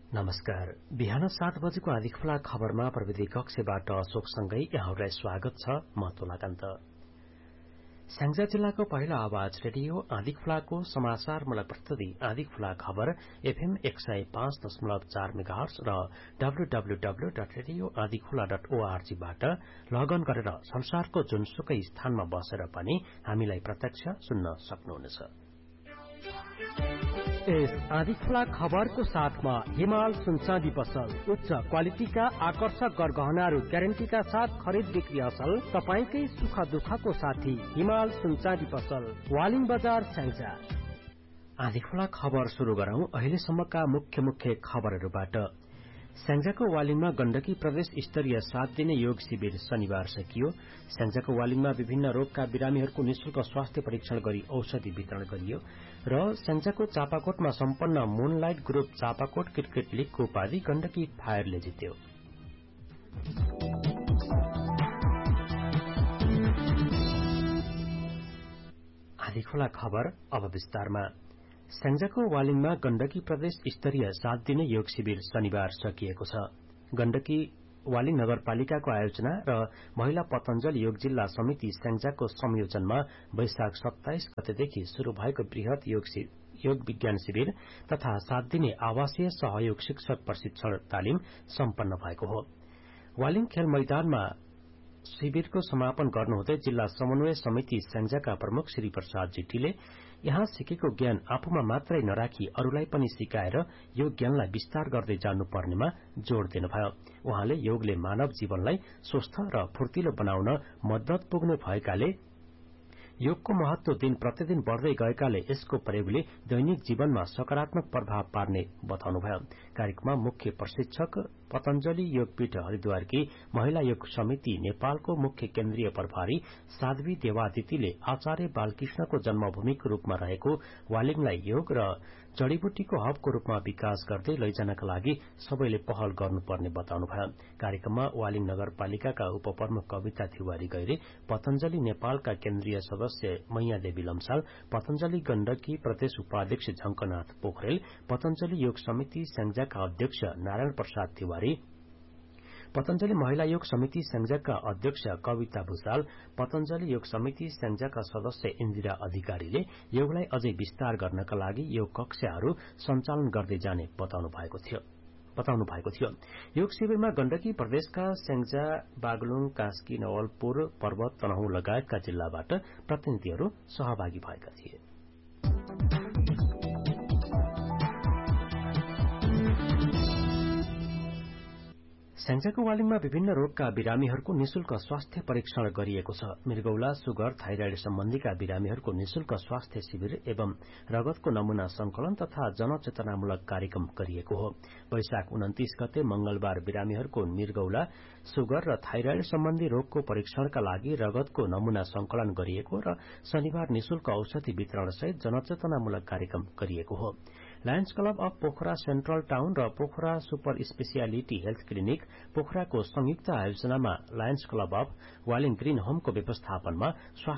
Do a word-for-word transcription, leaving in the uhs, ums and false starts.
नमस्कार। बिहान सात बजेको आधी खुला खबरमा प्रविधि कक्षबाट अशोकसँगै यहाँहरूलाई स्वागत छ। म तुलाकान्त। स्याङ्जा जिल्लाको पहिलो आवाज रेडियो आधी खुलाको समाचारमूलक प्रस्तुति आधी खुला खबर एफएम एक सय पाँच दशमलव चार मेगाहर्ज र डब्लूडब्लूडब्लू डट रेडियो आधी खुला डट ओआरजीबाट लगन गरेर संसारको जुनसुकै स्थानमा बसेर पनि हामीलाई प्रत्यक्ष सुन्न सक्नुहुनेछ। यस आधी खुला खबरको साथमा हिमाल सुनचाँदी पसल उच्च क्वालिटीका आकर्षक गरगहनाहरू ग्यारेन्टीका साथ खरिद बिक्री असल तपाईकै सुख दुःखको साथी हिमाल सुनचाँदी पसल वालिङ बजार स्याङ्जा। आधी खुला खबर शुरू गरौं अहिलेसम्मका मुख्य मुख्य खबरहरूबाट। स्याङ्जाको वालिङमा गण्डकी प्रदेश स्तरीय सात दिने योग शिविर शनिबार सकियो। स्याङ्जाको वालिङमा विभिन्न रोगका बिरामीहरूको निशुल्क स्वास्थ्य परीक्षण गरी औषधि वितरण गरियो र स्याङ्जाको चापाकोटमा सम्पन्न मुनलाइट ग्रुप चापाकोट क्रिकेट लीगको उपाधि गण्डकी फायरले जित्यो। आधी खुला खबर अब विस्तारमा। स्याङ्जाको वालिङमा गण्डकी प्रदेश स्तरीय सात दिने योग शिविर शनिबार सकिएको छ। गण्डकी वालिङ नगरपालिकाको आयोजना र महिला पतञ्जलि योग जिल्ला समिति स्याङ्जाको संयोजनमा वैशाख सत्ताइस गतेदेखि शुरू भएको वृहत योग विज्ञान शिविर तथा सात दिने आवासीय सहयोग शिक्षक प्रशिक्षण तालिम सम्पन्न भएको हो। वालिङ खेल मैदानमा शिविरको समापन गर्नुहुँदै जिल्ला समन्वय समिति स्याङ्जाका प्रमुख श्री प्रसाद जिट्टीले यहाँ सिकेको ज्ञान आफूमा मात्रै नराखी अरूलाई पनि सिकाएर यो ज्ञानलाई विस्तार गर्दै जानुपर्नेमा जोड़ दिनुभयो। उहाँले योगले मानव जीवनलाई स्वस्थ र फूर्तिलो बनाउन मद्दत पुग्ने भएकाले योगको महत्व दिन प्रतिदिन बढ़दै गएकाले यसको प्रयोगले दैनिक जीवनमा सकारात्मक प्रभाव पार्ने बताउनुभयो। कार्यक्रममा मुख्य प्रशिक्षक पतञ्जलि योगपीठ हरिद्वारकी महिला योग समिति नेपालको मुख्य केन्द्रीय प्रभारी साध्वी देवादितिले आचार्य बालकृष्णको जन्मभूमिको रूपमा रहेको वालिङलाई योग र जड़ीबुटीको हबको रूपमा विकास गर्दै लैजानका लागि सबैले पहल गर्नुपर्ने बताउनुभयो। कार्यक्रममा वालिङ नगरपालिकाका उपप्रमुख कविता तिवारी गैरे, पतञ्जलि नेपालका केन्द्रीय सदस्य मैया देवी लम्साल, पतञ्जलि गण्डकी प्रदेश उपाध्यक्ष झंकनाथ पोखरेल, पतञ्जलि योग समिति स्याङ्जाका अध्यक्ष नारायण प्रसाद तिवारी, पतञ्जलि महिला योग समिति स्याङ्जाका अध्यक्ष कविता भूषाल, पतञ्जलि योग समिति स्याङ्जाका सदस्य इन्दिरा अधिकारीले योगलाई अझै विस्तार गर्नका लागि योग कक्षाहरू सञ्चालन गर्दै जाने बताउनु भएको थियो। बताउनु भएको थियो। योग शिविरमा गण्डकी प्रदेशका स्याङ्जा, बागलुङ, कास्की, नवलपुर, पर्वत, तनहुँ लगायतका जिल्लाबाट प्रतिनिधिहरू सहभागी भएका थिए। स्याङ्जाको वालिङमा विभिन्न रोगका बिरामीहरूको निशुल्क स्वास्थ्य परीक्षण गरिएको छ। मृगौला, सुगर, थाइराइड सम्बन्धीका बिरामीहरूको निशुल्क स्वास्थ्य शिविर एवं रगतको नमूना संकलन तथा जनचेतनामूलक कार्यक्रम गरिएको हो। वैशाख उन्तीस गते मंगलबार बिरामीहरूको मृगौला, सुगर र थाइराइड सम्बन्धी रोगको परीक्षणका लागि रगतको नमूना संकलन गरिएको र शनिबार निशुल्क औषधि वितरण सहित जनचेतनामूलक कार्यक्रम गरिएको हो। Lions club of Pokhara central town र Pokhara super speciality health clinic पोखराको संयुक्त आयोजनामा Lions club of Waling green होमको व्यवस्थापनमा